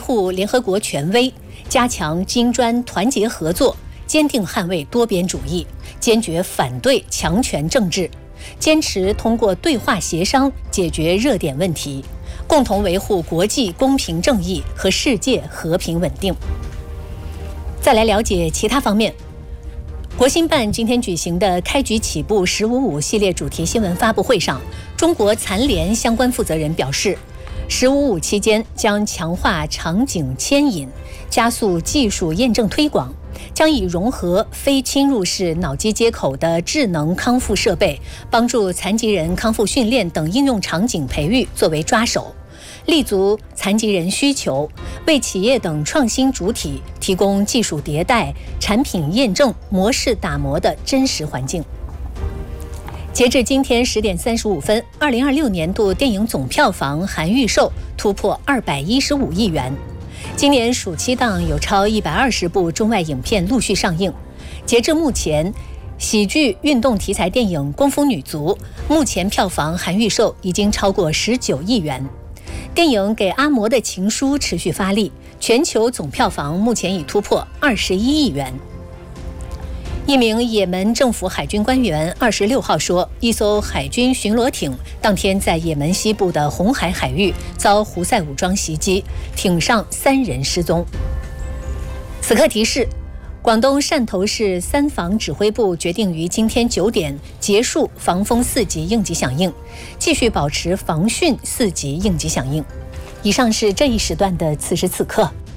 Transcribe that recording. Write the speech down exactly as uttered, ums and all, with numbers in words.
护联合国权威，加强金砖团结合作，坚定捍卫多边主义，坚决反对强权政治，坚持通过对话协商解决热点问题，共同维护国际公平正义和世界和平稳定。再来了解其他方面。国新办今天举行的开局起步“十五五”系列主题新闻发布会上，中国残联相关负责人表示，“十五五”期间将强化场景牵引，加速技术验证推广，将以融合非侵入式脑机接口的智能康复设备，帮助残疾人康复训练等应用场景培育作为抓手，立足残疾人需求，为企业等创新主体提供技术迭代、产品验证、模式打磨的真实环境。截至今天十点三十五分，二零二六年度电影总票房含预售突破二百一十五亿元。今年暑期档有超一百二十部中外影片陆续上映。截至目前，喜剧运动题材电影《功夫女足》目前票房含预售已经超过十九亿元。电影《给阿嬷的情书》持续发力，全球总票房目前已突破二十一亿元。一名也门政府海军官员二十六号说，一艘海军巡逻艇当天在也门西部的红海海域遭胡塞武装袭击，艇上三人失踪。此刻提示，广东汕头市三防指挥部决定于今天九点结束防风四级应急响应，继续保持防汛四级应急响应。以上是这一时段的此时此刻。